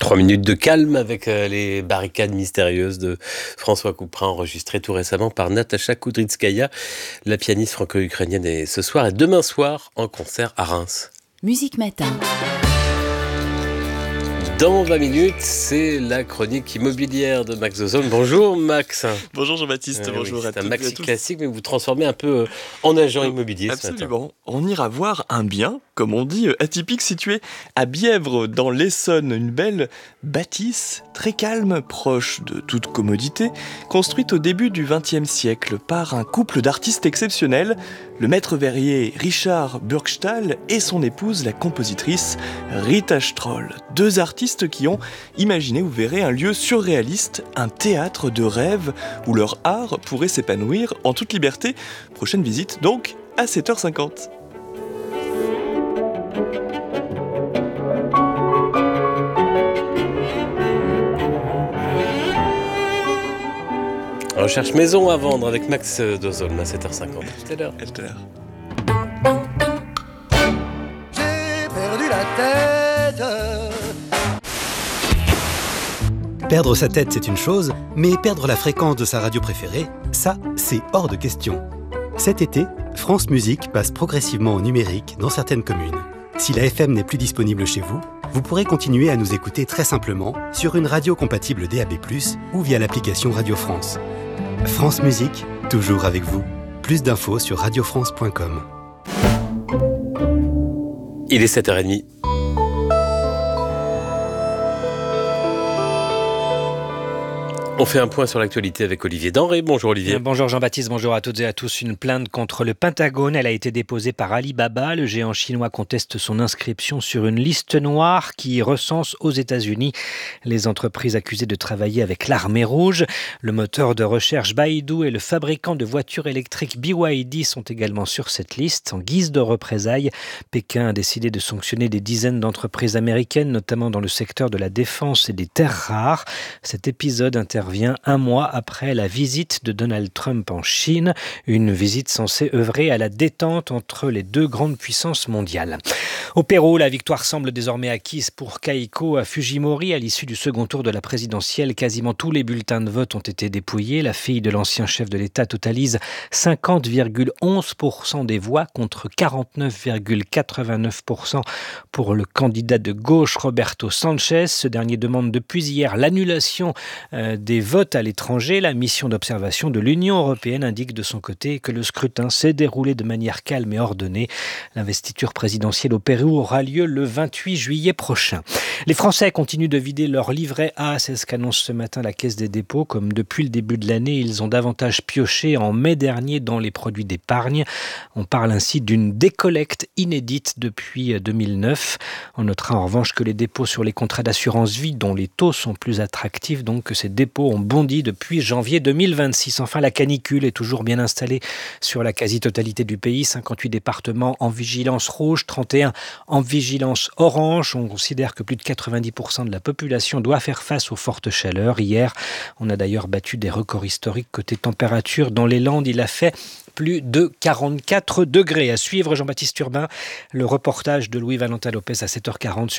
3 minutes de calme avec les barricades mystérieuses de François Couperin, enregistrées tout récemment par Natacha Kudrytskaya. La pianiste franco-ukrainienne est ce soir et demain soir en concert à Reims. Musique Matin. Dans 20 minutes, c'est la chronique immobilière de Max Ozone. Bonjour Max. Bonjour Jean-Baptiste, bonjour à tous. C'est un maxi classique, mais vous vous transformez un peu en agent immobilier ce matin. Absolument. On ira voir un bien, comme on dit, atypique, situé à Bièvre, dans l'Essonne. Une belle bâtisse, très calme, proche de toute commodité, construite au début du XXe siècle par un couple d'artistes exceptionnels, le maître verrier Richard Burgstall et son épouse, la compositrice Rita Stroll. Deux artistes qui ont imaginé, vous verrez, un lieu surréaliste, un théâtre de rêve où leur art pourrait s'épanouir en toute liberté. Prochaine visite donc à 7h50. On cherche maison à vendre avec Max Ozone à 7h50. Tout à l'heure. J'ai perdu la tête. Perdre sa tête, c'est une chose, mais perdre la fréquence de sa radio préférée, ça, c'est hors de question. Cet été, France Musique passe progressivement au numérique dans certaines communes. Si la FM n'est plus disponible chez vous, vous pourrez continuer à nous écouter très simplement sur une radio compatible DAB+, ou via l'application Radio France. France Musique, toujours avec vous. Plus d'infos sur radiofrance.com. Il est 7h30. On fait un point sur l'actualité avec Olivier Denré. Bonjour Olivier. Bonjour Jean-Baptiste, bonjour à toutes et à tous. Une plainte contre le Pentagone, elle a été déposée par Alibaba. Le géant chinois conteste son inscription sur une liste noire qui recense aux États-Unis les entreprises accusées de travailler avec l'armée rouge. Le moteur de recherche Baidu et le fabricant de voitures électriques BYD sont également sur cette liste. En guise de représailles, Pékin a décidé de sanctionner des dizaines d'entreprises américaines, notamment dans le secteur de la défense et des terres rares. Cet épisode intervient un mois après la visite de Donald Trump en Chine, une visite censée œuvrer à la détente entre les deux grandes puissances mondiales. Au Pérou, la victoire semble désormais acquise pour Keiko Fujimori à l'issue du second tour de la présidentielle. Quasiment tous les bulletins de vote ont été dépouillés. La fille de l'ancien chef de l'État totalise 50,11% des voix contre 49,89% pour le candidat de gauche Roberto Sanchez. Ce dernier demande depuis hier l'annulation des votes à l'étranger. La mission d'observation de l'Union européenne indique de son côté que le scrutin s'est déroulé de manière calme et ordonnée. L'investiture présidentielle au Pérou aura lieu le 28 juillet prochain. Les Français continuent de vider leur livret A, c'est ce qu'annonce ce matin la Caisse des dépôts. Comme depuis le début de l'année, ils ont davantage pioché en mai dernier dans les produits d'épargne. On parle ainsi d'une décollecte inédite depuis 2009. On notera en revanche que les dépôts sur les contrats d'assurance vie, dont les taux sont plus attractifs, donc que ces dépôts ont bondi depuis janvier 2026. Enfin, la canicule est toujours bien installée sur la quasi-totalité du pays. 58 départements en vigilance rouge, 31 en vigilance orange. On considère que plus de 90% de la population doit faire face aux fortes chaleurs. Hier, on a d'ailleurs battu des records historiques côté température. Dans les Landes, il a fait plus de 44 degrés. À suivre, Jean-Baptiste Urbain, le reportage de Louis-Valentin Lopez à 7h40.